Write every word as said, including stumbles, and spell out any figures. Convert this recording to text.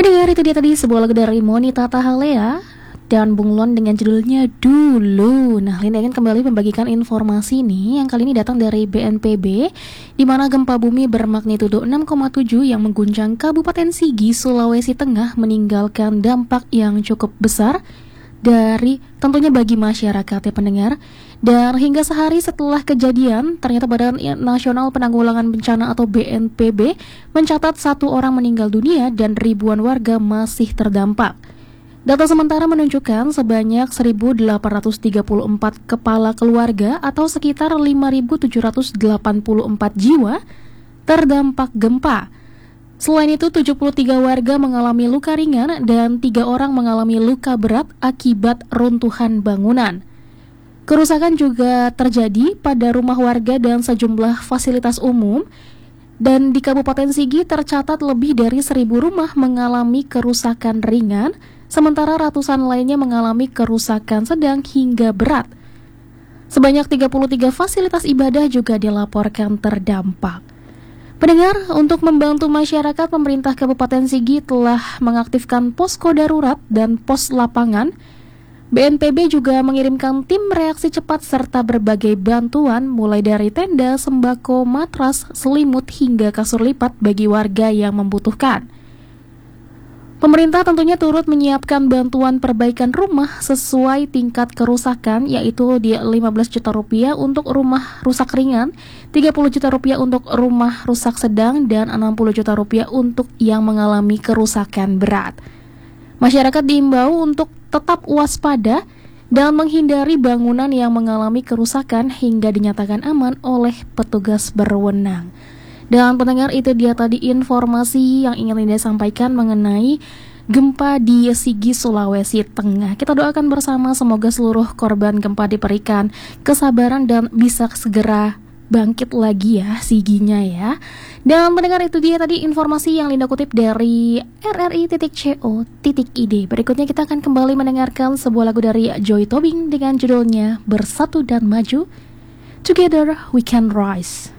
Pendengar, itu dia tadi sebuah lagu dari Monita Tahalea dan Bunglon dengan judulnya Dulu. Nah, Linda ingin kembali membagikan informasi nih yang kali ini datang dari B N P B, di mana gempa bumi bermagnitudo enam koma tujuh yang mengguncang Kabupaten Sigi, Sulawesi Tengah meninggalkan dampak yang cukup besar dari tentunya bagi masyarakat ya pendengar. Dan hingga sehari setelah kejadian, ternyata Badan Nasional Penanggulangan Bencana atau B N P B mencatat satu orang meninggal dunia dan ribuan warga masih terdampak. Data sementara menunjukkan sebanyak seribu delapan ratus tiga puluh empat kepala keluarga atau sekitar lima ribu tujuh ratus delapan puluh empat jiwa terdampak gempa. Selain itu, tujuh puluh tiga warga mengalami luka ringan dan tiga orang mengalami luka berat akibat runtuhan bangunan. Kerusakan juga terjadi pada rumah warga dan sejumlah fasilitas umum, dan di Kabupaten Sigi tercatat lebih dari seribu rumah mengalami kerusakan ringan, sementara ratusan lainnya mengalami kerusakan sedang hingga berat. Sebanyak tiga puluh tiga fasilitas ibadah juga dilaporkan terdampak. Pendengar, untuk membantu masyarakat, pemerintah Kabupaten Sigi telah mengaktifkan posko darurat dan pos lapangan. B N P B juga mengirimkan tim reaksi cepat serta berbagai bantuan mulai dari tenda, sembako, matras, selimut hingga kasur lipat bagi warga yang membutuhkan. Pemerintah tentunya turut menyiapkan bantuan perbaikan rumah sesuai tingkat kerusakan, yaitu di lima belas juta rupiah untuk rumah rusak ringan, tiga puluh juta rupiah untuk rumah rusak sedang, dan enam puluh juta rupiah untuk yang mengalami kerusakan berat. Masyarakat diimbau untuk tetap waspada dan menghindari bangunan yang mengalami kerusakan hingga dinyatakan aman oleh petugas berwenang. Dan pendengar, itu dia tadi informasi yang ingin Linda sampaikan mengenai gempa di Sigi, Sulawesi Tengah. Kita doakan bersama semoga seluruh korban gempa diberikan kesabaran dan bisa segera bangkit lagi ya Siginya ya. Dan pendengar, itu dia tadi informasi yang Linda kutip dari r r i titik co titik i d. Berikutnya kita akan kembali mendengarkan sebuah lagu dari Joy Tobing dengan judulnya Bersatu dan Maju. Together We Can Rise.